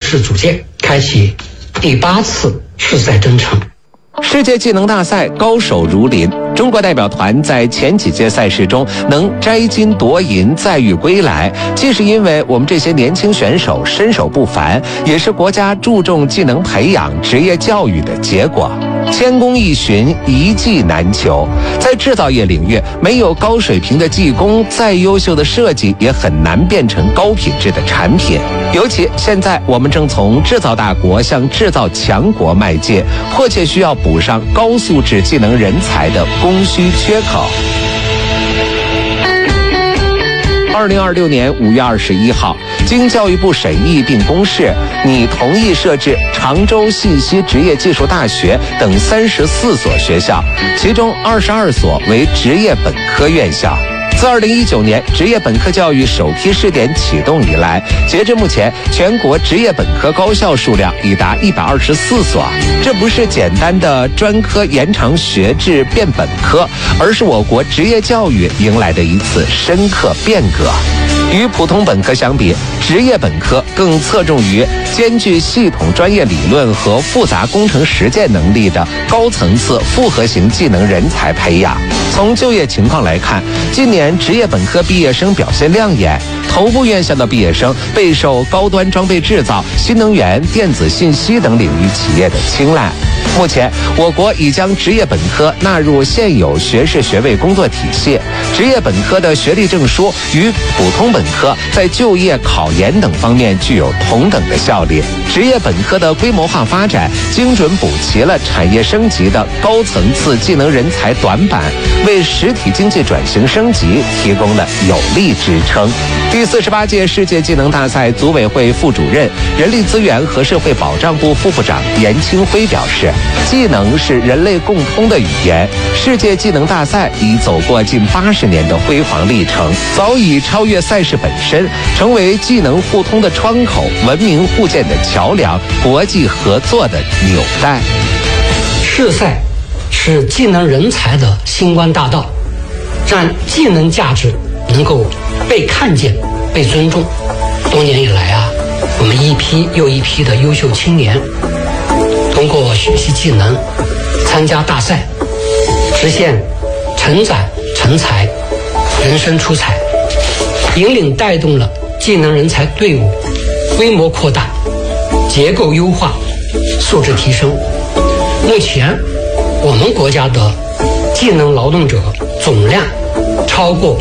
市组建，开启第8次世赛征程。 世界技能大赛高手如林，中国代表团在前几届赛事中能摘金夺银载誉归来，既是因为我们这些年轻选手身手不凡，也是国家注重技能培养、职业教育的结果。千工易寻，一技难求。在制造业领域，没有高水平的技工，再优秀的设计也很难变成高品质的产品。尤其现在我们正从制造大国向制造强国迈进，迫切需要补上高素质技能人才的供需缺口。2026年5月21号，经教育部审议并公示，拟同意设置常州信息职业技术大学等34所学校，其中22所为职业本科院校。自2019年职业本科教育首批试点启动以来，截至目前，全国职业本科高校数量已达124所。这不是简单的专科延长学制变本科，而是我国职业教育迎来的一次深刻变革。与普通本科相比，职业本科更侧重于兼具系统专业理论和复杂工程实践能力的高层次复合型技能人才培养。从就业情况来看，今年职业本科毕业生表现亮眼，头部院校的毕业生备受高端装备制造、新能源、电子信息等领域企业的青睐。目前，我国已将职业本科纳入现有学士学位工作体系，职业本科的学历证书与普通本科在就业、考研等方面具有同等的效力。职业本科的规模化发展，精准补齐了产业升级的高层次技能人才短板，为实体经济转型升级提供了有力支撑。第48届世界技能大赛组委会副主任、人力资源和社会保障部副部长严清辉表示，技能是人类共通的语言，世界技能大赛已走过近80年的辉煌历程，早已超越赛事本身，成为技能互通的窗口、文明互鉴的桥梁、国际合作的纽带。 世赛是技能人才的星光大道，让技能价值能够被看见、被尊重。多年以来我们一批又一批的优秀青年，通过学习技能、参加大赛，实现成长成才、人生出彩，引领带动了技能人才队伍规模扩大、结构优化、素质提升。目前我们国家的技能劳动者总量超过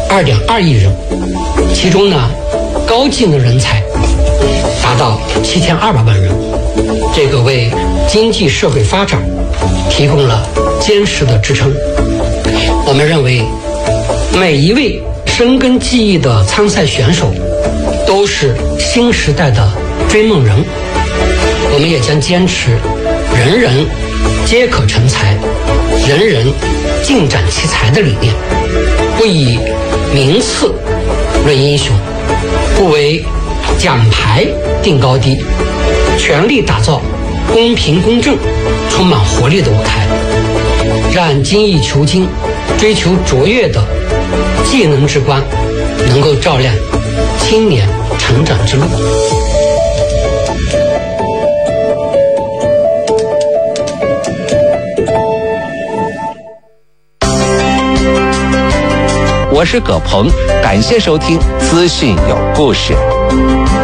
2.2亿人，其中高技能人才达到7200万人，这个为经济社会发展提供了坚实的支撑。我们认为，每一位深耕技艺的参赛选手都是新时代的追梦人。我们也将坚持人人皆可成才、人人尽展其才的理念，不以名次论英雄，不为奖牌定高低，全力打造公平公正、充满活力的舞台，让精益求精、追求卓越的技能之光能够照亮青年成长之路。 我是葛鹏，感谢收听资讯有故事。